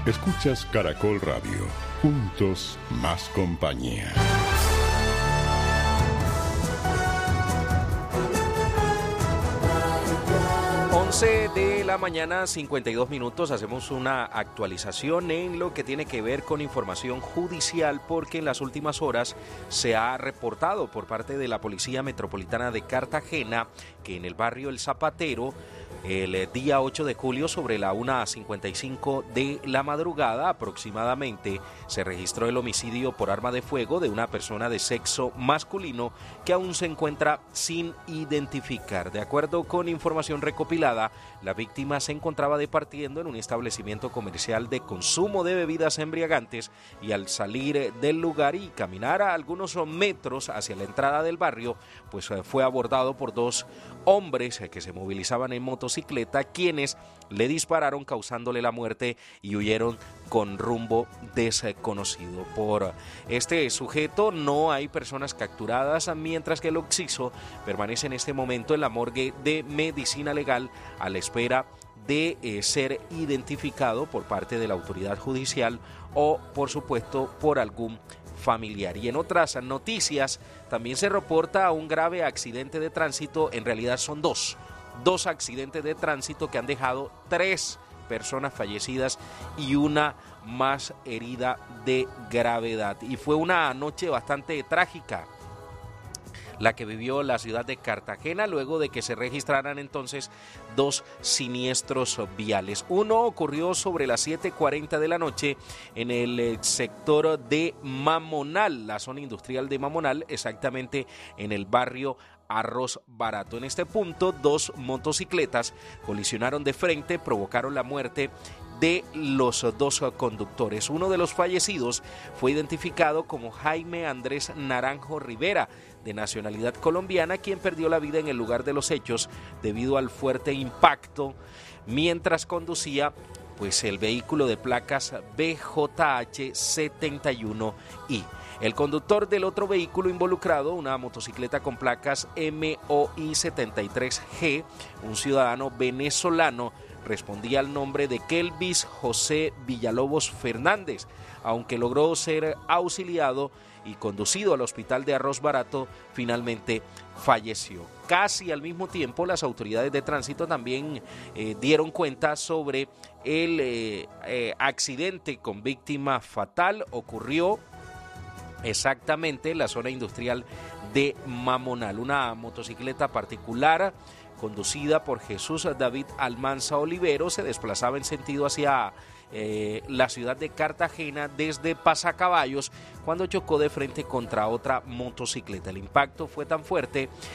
Escuchas Caracol Radio. Juntos, más compañía. 11 de la mañana, 52 minutos. Hacemos una actualización en lo que tiene que ver con información judicial, porque en las últimas horas se ha reportado por parte de la Policía Metropolitana de Cartagena que en el barrio El Zapatero, el día 8 de julio, sobre la 1:55 de la madrugada aproximadamente, se registró el homicidio por arma de fuego de una persona de sexo masculino que aún se encuentra sin identificar. De acuerdo con información recopilada, la víctima se encontraba departiendo en un establecimiento comercial de consumo de bebidas embriagantes y al salir del lugar y caminar a algunos metros hacia la entrada del barrio, pues fue abordado por dos hombres que se movilizaban en motocicleta, quienes le dispararon causándole la muerte y huyeron con rumbo desconocido. Por este sujeto no hay personas capturadas, mientras que el occiso permanece en este momento en la morgue de medicina legal a la espera de ser identificado por parte de la autoridad judicial o, por supuesto, por algún familiar. Y en otras noticias, también se reporta un grave accidente de tránsito. En realidad son dos accidentes de tránsito que han dejado 3 personas fallecidas y una más herida de gravedad. Y fue una noche bastante trágica la que vivió la ciudad de Cartagena luego de que se registraran entonces 2 siniestros viales. Uno ocurrió sobre las 7:40 de la noche en el sector de Mamonal, la zona industrial de Mamonal, exactamente en el barrio Arroz Barato. En este punto, 2 motocicletas colisionaron de frente, provocaron la muerte de los 2 conductores. Uno de los fallecidos fue identificado como Jaime Andrés Naranjo Rivera, de nacionalidad colombiana, quien perdió la vida en el lugar de los hechos debido al fuerte impacto mientras conducía pues el vehículo de placas BJH 71I. El conductor del otro vehículo involucrado, una motocicleta con placas MOI 73G, un ciudadano venezolano, respondía al nombre de Kelvis José Villalobos Fernández, aunque logró ser auxiliado y conducido al hospital de Arroz Barato, finalmente falleció. Casi al mismo tiempo, las autoridades de tránsito también dieron cuenta sobre el accidente con víctima fatal. Ocurrió exactamente en la zona industrial de Mamonal. Una motocicleta particular conducida por Jesús David Almanza Olivero se desplazaba en sentido hacia la ciudad de Cartagena desde Pasacaballos cuando chocó de frente contra otra motocicleta. El impacto fue tan fuerte